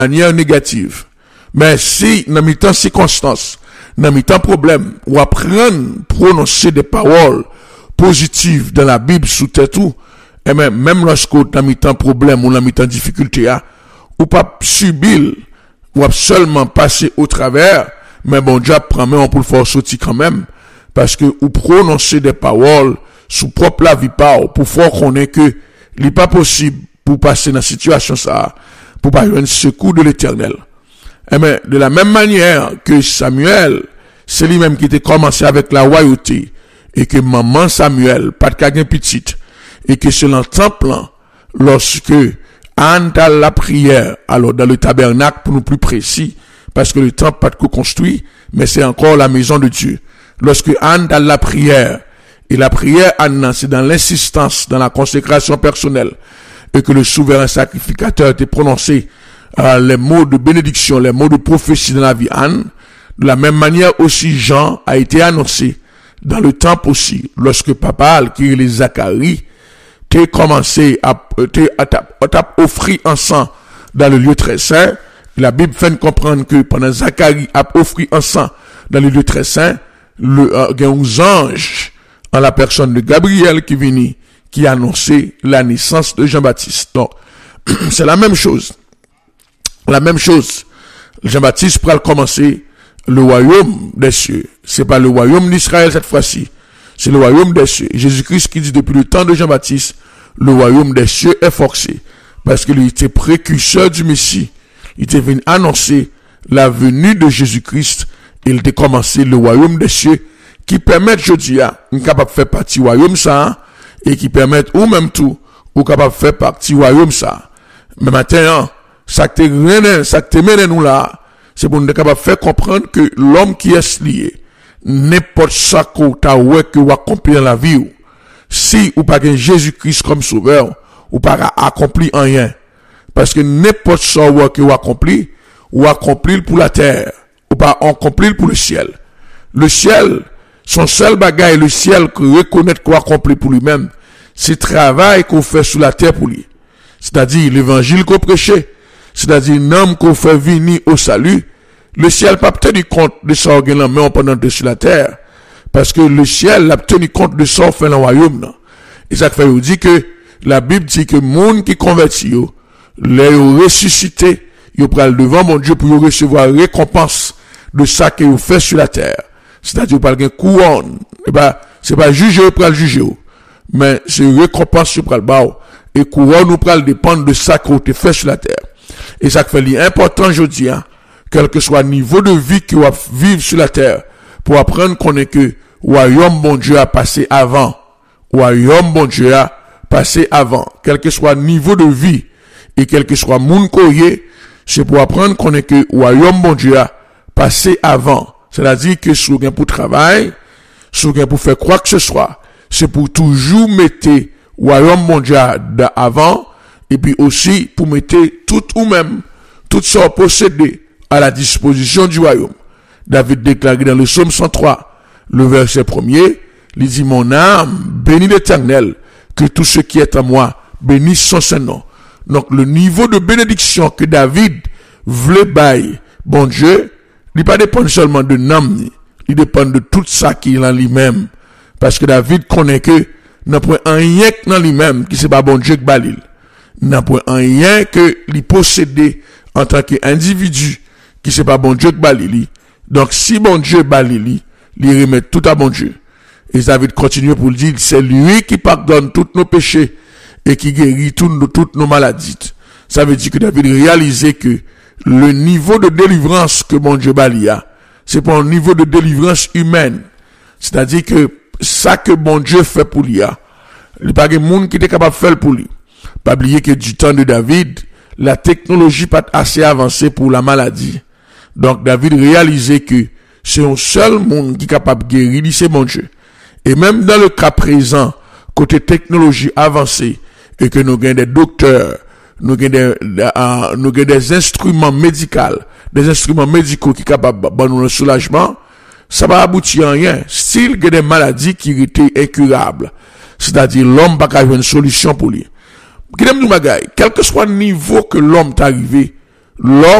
manière négative. Mais si, dans mes temps circonstances, dans mes temps problèmes, ou apprendre prononcer des paroles positives dans la Bible sous tête tout, et même lorsque dans mes temps problèmes ou dans mes temps difficulté, ou pas subir, ou seulement passer au travers, mais bon Dieu prend main pour le faire sortir quand même, parce que ou prononcer des paroles sous propre la vie pour faire qu'on est que il n'est pas possible pour passer dans la situation ça, pour pas avoir un secours de l'Éternel. Et bien, de la même manière que Samuel, c'est lui-même qui était commencé avec la royauté, et que maman Samuel, pas de quelqu'un petite, et que c'est dans le temple, lorsque Anne a la prière, alors dans le tabernacle, pour nous plus précis, parce que le temple pas de construit, mais c'est encore la maison de Dieu. Lorsque Anne a la prière, et la prière, Anne, c'est dans l'insistance, dans la consécration personnelle, et que le souverain sacrificateur était prononcé les mots de bénédiction, les mots de prophétie dans la vie Anne. De la même manière aussi, Jean a été annoncé dans le temple aussi, lorsque papa, qui est les Zacharie, t'es commencé à offrir encens dans le lieu très saint. La Bible fait comprendre que pendant Zacharie a offert encens dans le lieu très saint, il y a un ange en la personne de Gabriel qui vient, qui a annoncé la naissance de Jean-Baptiste. Donc, c'est la même chose. La même chose. Jean-Baptiste pourra commencer le royaume des cieux. C'est pas le royaume d'Israël cette fois-ci. C'est le royaume des cieux. Jésus-Christ qui dit depuis le temps de Jean-Baptiste, le royaume des cieux est forcé. Parce qu'il était précurseur du Messie. Il était venu annoncer la venue de Jésus-Christ. Il était commencé le royaume des cieux qui permet, je dis, une capable de faire partie du royaume ça, et qui permet, ou même tout, ou capable de faire partie du royaume ça. Mais maintenant, ça que te mène nous là, c'est pour nous capable de faire comprendre que l'homme qui est lié, n'importe ça qu'on t'a ouais que ou accompli dans la vie, si ou pas que Jésus-Christ comme sauveur, ou pas accompli en rien. Parce que n'importe ça que ou accompli pour la terre, ou pas accompli pour le ciel. Le ciel, son seul bagage, le ciel que reconnaître qu'on accompli pour lui-même, c'est le travail qu'on fait sur la terre pour lui. C'est-à-dire l'évangile qu'on prêche, c'est-à-dire l'homme qu'on fait venir au salut. Le ciel pas tenu compte de ça qu'on met pendant dessus la terre, parce que le ciel n'a tenu compte de ça fait dans le royaume. Non? Et ça fait dit que la Bible dit que monde qui convertit, les ressuscité, ils prennent devant mon Dieu pour recevoir récompense de ça qu'ils fait sur la terre. C'est-à-dire pas une couronne. Et ben c'est pas juger pour le juger, mais c'est récompense pour le bas. Et couronne nous pral dépendre de ça qu'on te fait sur la terre. Et ça fait l'important aujourd'hui, quel que soit le niveau de vie que va vivre sur la terre, pour apprendre qu'on est que royaume bon Dieu a passé avant. Royaume bon Dieu a passé avant. Quel que soit le niveau de vie et quel que soit moun koye, c'est pour apprendre qu'on est que royaume bon Dieu a passé avant. C'est-à-dire que si vous avez pour travail, si vous avez pour faire quoi que ce soit, c'est pour toujours mettre royaume bon Dieu avant, et puis aussi pour mettre tout ou même, tout ça possédé à la disposition du royaume. David déclaré dans le psaume 103, le verset 1er, il dit, mon âme bénit l'Éternel, que tout ce qui est à moi bénisse son Saint-Nom. Donc le niveau de bénédiction que David voulait bailler, bon Dieu, il pas dépend seulement de l'âme, il dépend de tout ça qui est en lui-même. Parce que David connaît que n'a point un rien dans lui-même qui c'est pas bon Dieu qui balil. N'a point un rien que lui posséder en tant qu'individu qui c'est pas bon Dieu qui balil. Donc si bon Dieu balil, il remet tout à bon Dieu. Et David continue pour le dire, c'est lui qui pardonne tous nos péchés et qui guérit toutes nos maladies. Ça veut dire que David réalisait que le niveau de délivrance que mon Dieu balia, c'est pas un niveau de délivrance humaine. C'est-à-dire que ça que mon Dieu fait pour lui, il n'y a pas de monde qui était capable de faire pour lui. Pas oublier que du temps de David, la technologie pas assez avancée pour la maladie. Donc David réalisait que c'est un seul monde qui est capable de guérir, c'est mon Dieu. Et même dans le cas présent, côté technologie avancée, et que nous avons des docteurs, nous avons des instruments médicaux, qui sont capables de nous le soulagement, ça va aboutir à rien. S'il y a des maladies qui étaient incurables, c'est-à-dire l'homme n'a pas une solution pour lui. Quel que soit le niveau que l'homme est arrivé, l'homme